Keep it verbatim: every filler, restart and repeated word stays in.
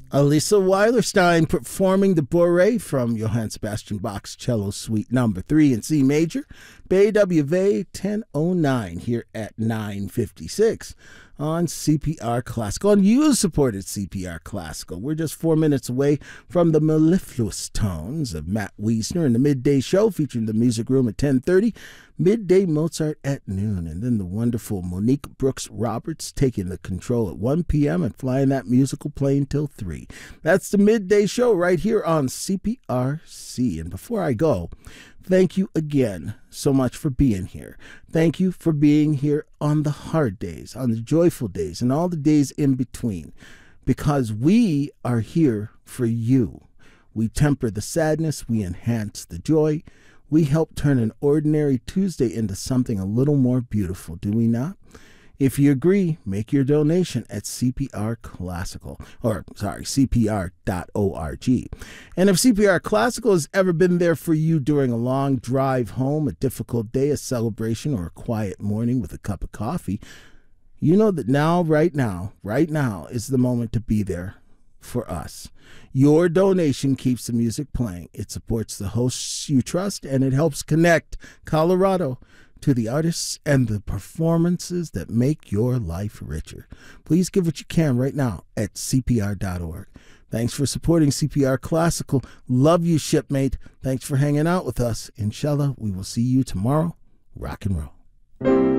Alisa Weilerstein performing the Bourrée from Johann Sebastian Bach's Cello Suite Number three in C Major, B W V ten oh nine here at nine fifty-six on C P R Classical, on user-supported C P R Classical. We're just four minutes away from the mellifluous tones of Matt Wiesner in the Midday Show, featuring the Music Room at ten thirty, Midday Mozart at noon, and then the wonderful Monique Brooks Roberts taking the control at one p.m. and flying that musical plane till three. That's the Midday Show right here on C P R C. And before I go, thank you again so much for being here. Thank you for being here on the hard days, on the joyful days, and all the days in between, because we are here for you. We temper the sadness, we enhance the joy. We help turn an ordinary Tuesday into something a little more beautiful, do we not? If you agree, make your donation at C P R Classical, or sorry, C P R dot org. And if C P R Classical has ever been there for you during a long drive home, a difficult day, a celebration, or a quiet morning with a cup of coffee, you know that now, right now, right now is the moment to be there for us. Your donation keeps the music playing. It supports the hosts you trust, and it helps connect Colorado to the artists and the performances that make your life richer. Please give what you can right now at C P R dot org. Thanks for supporting C P R Classical. Love you, shipmate. Thanks for hanging out with us. Inshallah, we will see you tomorrow. Rock and roll.